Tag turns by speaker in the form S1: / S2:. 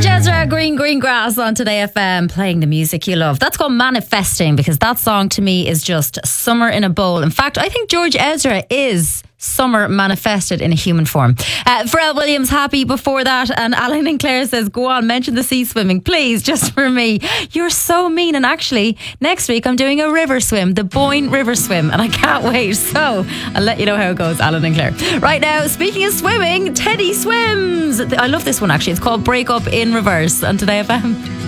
S1: George Ezra, Green Grass on Today FM, playing the music you love. That's called Manifesting, because that song to me is just summer in a bowl. In fact, I think George Ezra is summer manifested in a human form. Pharrell Williams, Happy before that. And Alan and Claire says, go on, mention the sea swimming, please, just for me. You're so mean. And actually, next week I'm doing a river swim, the Boyne River Swim, and I can't wait. So I'll let you know how it goes, Alan and Claire. Right now, speaking of swimming, Teddy swims. I love this one, actually. It's called Break Up in Reverse on Today FM.